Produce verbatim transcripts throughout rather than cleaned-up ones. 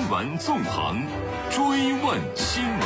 闻纵横，追问新闻。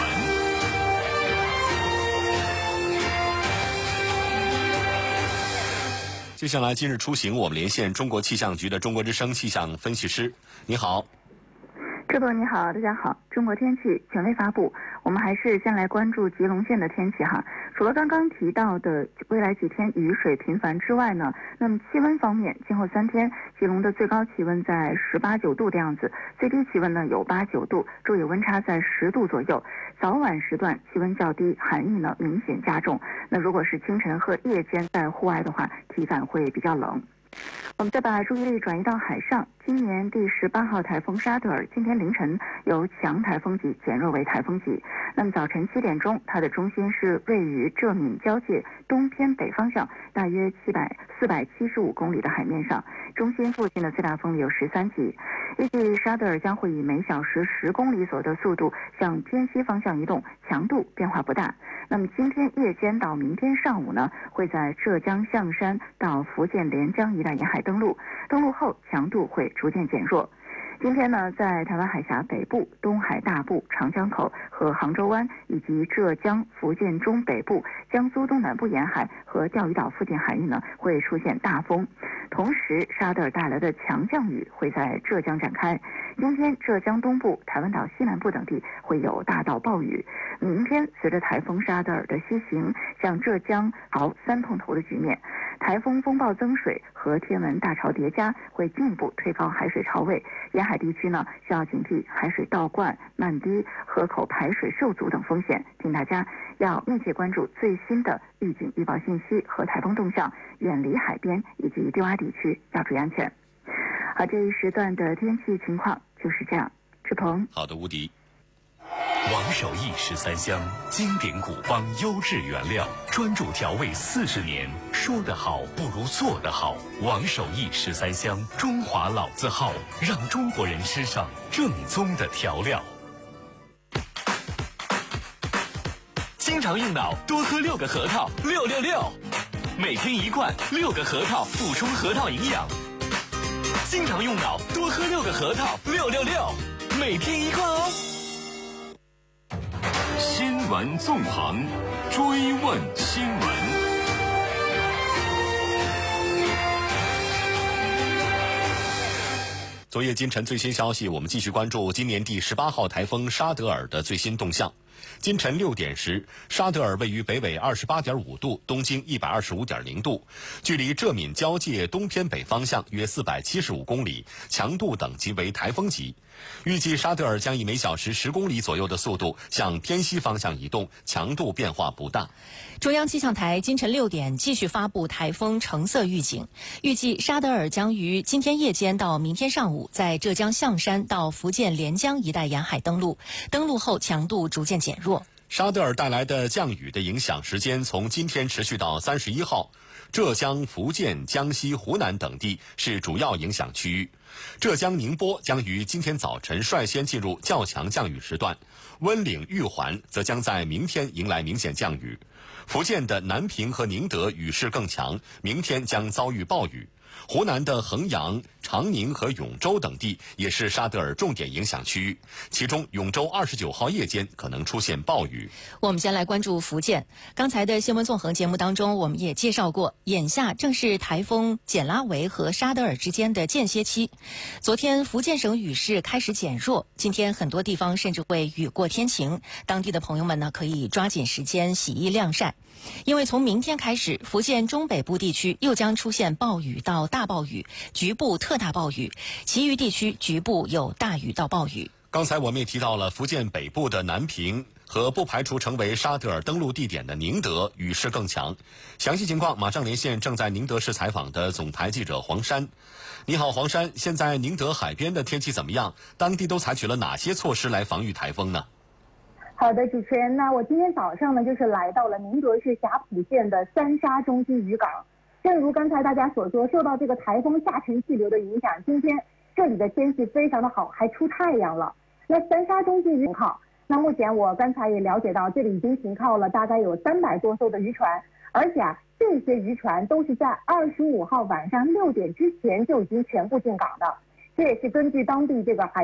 接下来，今日出行，我们连线中国气象局的中国之声气象分析师。你好， 主播你好，大家好。中国天气权威发布，我们还是先来关注吉隆县的天气哈。除了刚刚提到的未来几天雨水频繁之外呢，那么气温方面，今后三天吉隆的最高气温在十八九度的样子，最低气温呢有八九度，昼夜温差在十度左右。早晚时段气温较低，寒意呢明显加重。那如果是清晨和夜间在户外的话，体感会比较冷。我们再把注意力转移到海上，今年第十八号台风沙德尔今天凌晨由强台风级减弱为台风级。那么早晨七点钟，它的中心是位于浙闽交界东偏北方向，大约七百四百七十五公里的海面上，中心附近的最大风力有十三级。预计沙德尔将会以每小时十公里左右的速度向偏西方向移动，强度变化不大。那么今天夜间到明天上午呢，会在浙江象山到福建连江一带沿海登陆，登陆后强度会逐渐减弱。今天呢，在台湾海峡北部、东海大部、长江口和杭州湾，以及浙江、福建中北部、江苏东南部沿海和钓鱼岛附近海域呢，会出现大风。同时，沙德尔带来的强降雨会在浙江展开。今天，浙江东部、台湾岛西南部等地会有大到暴雨。明天，随着台风沙德尔的西行，向浙江朝三碰头的局面，台风风暴增水和天文大潮叠加，会进一步推高海水潮位。沿海地区呢，需要警惕海水倒灌、漫堤、河口排水受阻等风险，请大家要密切关注最新的预警预报信息和台风动向，远离海边以及低洼地区，要注意安全。好，这一时段的天气情况就是这样。志鹏， 好的，吴迪。 王守义十三香，经典古方，优质原料，专注调味四十年，说得好不如做得好。王守义十三香，中华老字号，让中国人吃上正宗的调料。经常用脑，多喝六个核桃，六六六，每天一罐，六个核桃，补充核桃营养。经常用脑，多喝六个核桃，六六六，每天一罐哦。 新闻纵横，追问新闻。昨夜今晨最新消息，我们继续关注今年第十八号台风沙德尔的最新动向。今晨六点时，沙德尔位于北纬二十八点五度，东经一百二十五点零度，距离浙闽交界东偏北方向约四百七十五公里，强度等级为台风级。预计沙德尔将以每小时十公里左右的速度向偏西方向移动，强度变化不大。 中央气象台今晨六点继续发布台风橙色预警，预计沙德尔将于今天夜间到明天上午在浙江象山到福建连江一带沿海登陆，登陆后强度逐渐减弱。 沙德尔带来的降雨的影响时间从今天持续到三十一号，浙江、福建、江西、湖南等地是主要影响区域。浙江宁波将于今天早晨率先进入较强降雨时段，温岭、玉环则将在明天迎来明显降雨。福建的南平和宁德雨势更强，明天将遭遇暴雨。湖南的衡阳、长宁和永州等地也是沙德尔重点影响区域，其中永州二十九号夜间可能出现暴雨。 我们先来关注福建。刚才的新闻纵横节目当中，我们也介绍过，眼下正是台风简拉维和沙德尔之间的间歇期。昨天福建省雨势开始减弱，今天很多地方甚至会雨过天晴，当地的朋友们呢可以抓紧时间洗衣晾晒。因为从明天开始，福建中北部地区又将出现暴雨到大暴雨，局部特大暴雨，其余地区局部有大雨到暴雨。 刚才我们也提到了福建北部的南平和不排除成为沙德尔登陆地点的宁德雨势更强。详细情况马上连线正在宁德市采访的总台记者黄山。你好，黄山，现在宁德海边的天气怎么样？当地都采取了哪些措施来防御台风呢？ 好的，主持人，那我今天早上呢，就是来到了宁德市霞浦县的三沙中心渔港。正如刚才大家所说，受到这个台风下沉气流的影响，今天这里的天气非常的好，还出太阳了。那三沙中心渔港，那目前我刚才也了解到，这里已经停靠了大概有三百多艘的渔船，而且啊，这些渔船都是在二十五号晚上六点之前就已经全部进港的。这也是根据当地这个海